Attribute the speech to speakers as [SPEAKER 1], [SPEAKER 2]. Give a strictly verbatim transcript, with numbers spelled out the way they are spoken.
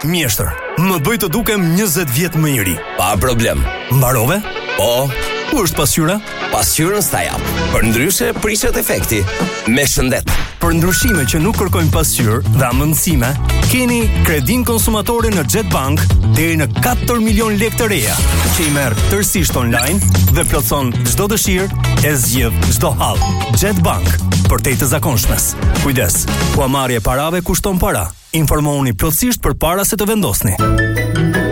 [SPEAKER 1] Mjeshtër, më bëj të dukem njëzet vjet më i ri.
[SPEAKER 2] Pa problem.
[SPEAKER 1] Mbarove?
[SPEAKER 2] Po.
[SPEAKER 1] Ku është pasqyra?
[SPEAKER 2] Pasqyrën s'ta jap. Për ndryshe prishet efekti. Me shëndet.
[SPEAKER 1] Për ndryshime që nuk kërkojnë pasqyrë dhe amëndësime, keni kredin konsumatore në Jetbank deri në katër milion lekë të reja, që i merr tërësisht online dhe plotson çdo dëshirë, e zgjidh çdo hall. Jetbank, për te të zakonshmes. Kujdes, huamarrja e parave kushton para. Informohuni plotësisht përpara se të vendosni.